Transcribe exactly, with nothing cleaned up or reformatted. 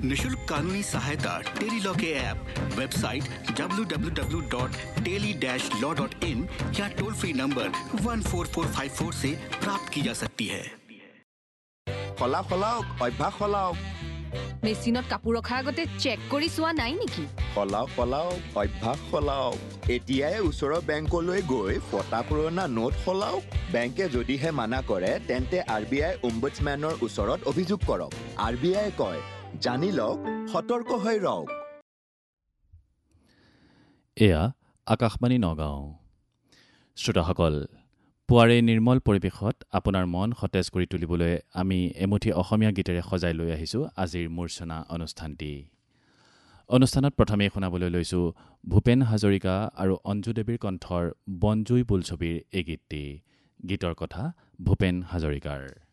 निशुल्क कानूनी सहायता tele law K app, website W W W dot tele dash law dot in या toll free number one four four five four से प्राप्त की जा सकती है। খলা খলাওক অভ্যাস খলাওক মেচিনত কাপোৰ ৰখাৰ আগতে চেক কৰি চোৱা নাই নেকি? খলাওক খলাওক অভ্যাস খলাওক এতিয়াই ওচৰৰ বেংকলৈ গৈ ফটা পুৰণা নোট খলাওক বেংকে যদিহে মানা কৰে তেন্তে আৰ বি আই অম্বুডছমেনৰ ওচৰত অভিযোগ কৰক আৰ বি আই কয় জানি লওক সতৰ্ক হৈ ৰওক এয়া আকাশবাণী নগাঁও শ্ৰোতাসকল পুৱাৰে নিৰ্মল পৰিৱেশত আপোনাৰ মন সতেজ কৰি তুলিবলৈ আমি এমুঠি অসমীয়া গীতেৰে সজাই লৈ আহিছোঁ আজিৰ মূৰ্ছনা অনুষ্ঠানটি অনুষ্ঠানত প্ৰথমে শুনাবলৈ লৈছোঁ ভূপেন হাজৰিকা আৰু অঞ্জু দেৱীৰ কণ্ঠৰ বনজুই বোলছবিৰ এই গীতটি গীতৰ কথা ভূপেন হাজৰিকাৰ